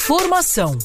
Informação.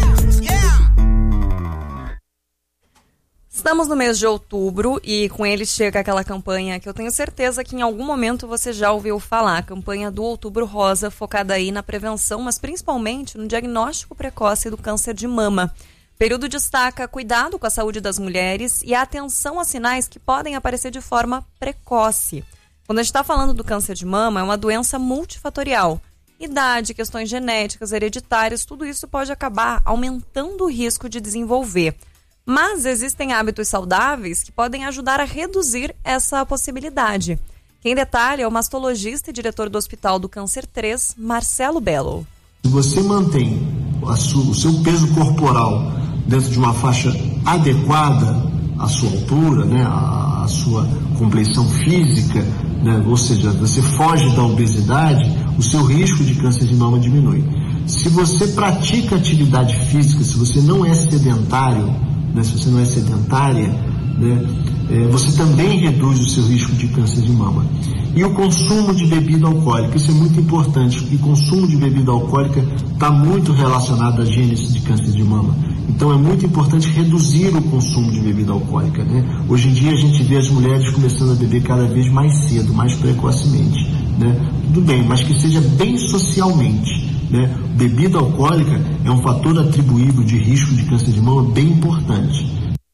Estamos no mês de outubro e com ele chega aquela campanha que eu tenho certeza que em algum momento você já ouviu falar, a campanha do Outubro Rosa, focada aí na prevenção, mas principalmente no diagnóstico precoce do câncer de mama. O período destaca cuidado com a saúde das mulheres e a atenção a sinais que podem aparecer de forma precoce. Quando a gente está falando do câncer de mama, é uma doença multifatorial. Idade, questões genéticas, hereditárias, tudo isso pode acabar aumentando o risco de desenvolver. Mas existem hábitos saudáveis que podem ajudar a reduzir essa possibilidade. Quem detalha é o mastologista e diretor do Hospital do Câncer 3, Marcelo Bello. Se você mantém o seu peso corporal dentro de uma faixa adequada à sua altura, né, à sua compleição física, né, ou seja, você foge da obesidade, o seu risco de câncer de mama diminui. Se você pratica atividade física, se você não é sedentário, né, se você não é sedentária, né, você também reduz o seu risco de câncer de mama. E o consumo de bebida alcoólica, isso é muito importante, porque o consumo de bebida alcoólica está muito relacionado à gênese de câncer de mama. Então é muito importante reduzir o consumo de bebida alcoólica, né? Hoje em dia a gente vê as mulheres começando a beber cada vez mais cedo, mais precocemente, né? Tudo bem, mas que seja bem socialmente, né? Bebida alcoólica é um fator atribuível de risco de câncer de mama bem importante.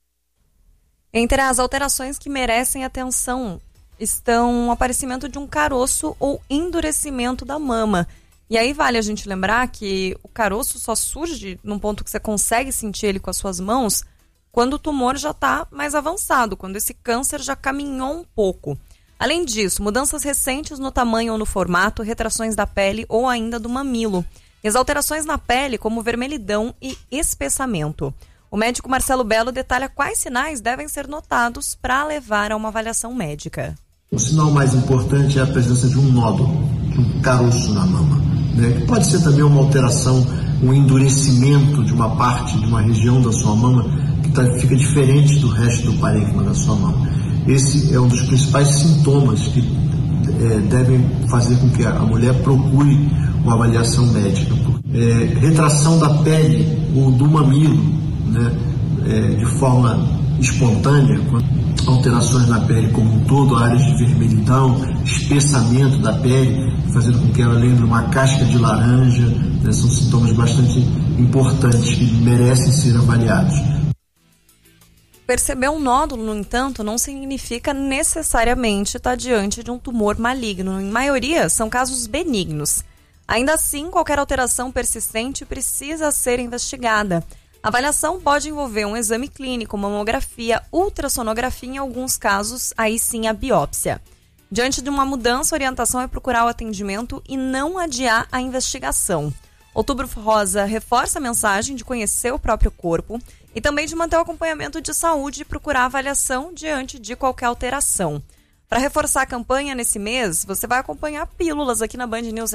Entre as alterações que merecem atenção estão o aparecimento de um caroço ou endurecimento da mama. E aí vale a gente lembrar que o caroço só surge num ponto que você consegue sentir ele com as suas mãos quando o tumor já está mais avançado, quando esse câncer já caminhou um pouco. Além disso, mudanças recentes no tamanho ou no formato, retrações da pele ou ainda do mamilo. E as alterações na pele, como vermelhidão e espessamento. O médico Marcelo Bello detalha quais sinais devem ser notados para levar a uma avaliação médica. O sinal mais importante é a presença de um nódulo, de um caroço na mama, né? Que pode ser também uma alteração, um endurecimento de uma parte, de uma região da sua mama que fica diferente do resto do parênquima da sua mama. Esse é um dos principais sintomas que devem fazer com que a mulher procure uma avaliação médica. Retração da pele ou do mamilo, né, de forma espontânea, alterações na pele como um todo, áreas de vermelhidão, espessamento da pele, fazendo com que ela lembre uma casca de laranja, né, são sintomas bastante importantes que merecem ser avaliados. Perceber um nódulo, no entanto, não significa necessariamente estar diante de um tumor maligno. Em maioria, são casos benignos. Ainda assim, qualquer alteração persistente precisa ser investigada. A avaliação pode envolver um exame clínico, mamografia, ultrassonografia e, em alguns casos, aí sim a biópsia. Diante de uma mudança, a orientação é procurar o atendimento e não adiar a investigação. Outubro Rosa reforça a mensagem de conhecer o próprio corpo e também de manter o acompanhamento de saúde e procurar avaliação diante de qualquer alteração. Para reforçar a campanha nesse mês, você vai acompanhar pílulas aqui na Band News